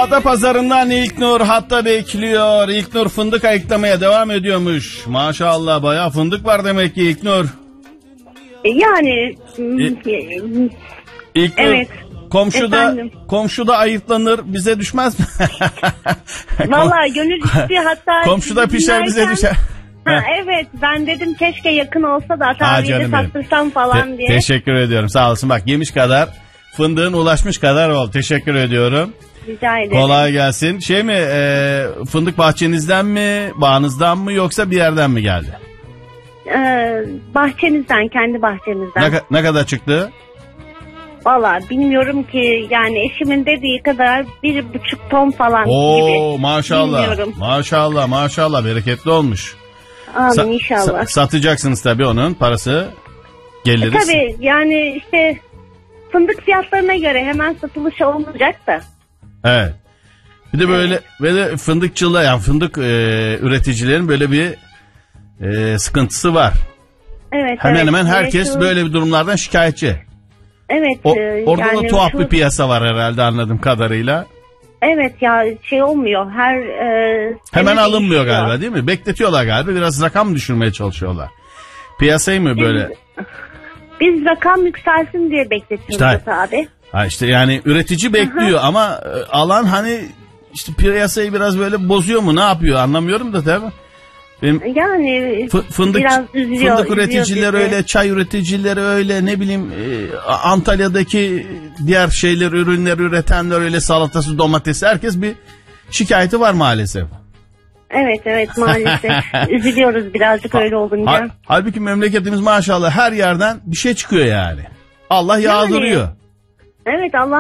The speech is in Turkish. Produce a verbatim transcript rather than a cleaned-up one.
Adapazarı'ndan İlknur hatta bekliyor. İlknur fındık ayıklamaya devam ediyormuş. Maşallah bayağı fındık var demek ki İlknur. Yani İlknur, evet. Komşuda, Efendim? komşuda ayıklanır, bize düşmez mi? Vallahi gönül istiyor, hatta komşuda pişer, bize dinlerken- düşer. Ha, evet, ben dedim keşke yakın olsa da tabiyle sattırsam falan Te- diye. Teşekkür ediyorum, sağ olasın. Bak yemiş kadar, fındığın ulaşmış kadar ol. Teşekkür ediyorum. Rica ederim. Kolay gelsin. Şey mi, e, fındık bahçenizden mi, bağınızdan mı, yoksa bir yerden mi geldi? Ee, bahçemizden, kendi bahçemizden. Ne, ka- ne kadar çıktı? Valla bilmiyorum ki, yani eşimin dediği kadar bir buçuk ton falan Oo gibi. maşallah. Bilmiyorum. Maşallah maşallah, bereketli olmuş. Amin Sa- inşallah. sa- satacaksınız tabii, onun parası geliriz. E, tabii yani işte fındık fiyatlarına göre hemen satılışı olmayacak da. Evet. Bir de böyle böyle fındıkçılar, yani fındık e, üreticilerin böyle bir e, sıkıntısı var. Evet. Hemen evet. hemen Ve herkes şu- böyle bir durumlardan şikayetçi. Evet. O, e, orada yani da tuhaf şu- bir piyasa var herhalde, anladığım kadarıyla. Evet ya, şey olmuyor. Her e, Hemen sene alınmıyor değişiyor. galiba, değil mi? Bekletiyorlar galiba. Biraz rakam düşürmeye çalışıyorlar. Piyasayı mı böyle? Biz rakam yükselsin diye bekletiyoruz İşte- abi. Ha işte yani üretici bekliyor ama e, alan hani işte piyasayı biraz böyle bozuyor mu, ne yapıyor anlamıyorum da tabii. Benim Yani F- fındık, biraz üzüyor. fındık üreticileri üzüyor bizi. öyle, çay üreticileri öyle, ne bileyim e, Antalya'daki diğer şeyler, ürünler üretenler öyle, salatası, domatesi, herkes bir şikayeti var maalesef. Evet evet maalesef. Üzülüyoruz birazcık öyle olunca. Ha- halbuki memleketimiz maşallah her yerden bir şey çıkıyor yani. Allah yağdırıyor. Evet, Allah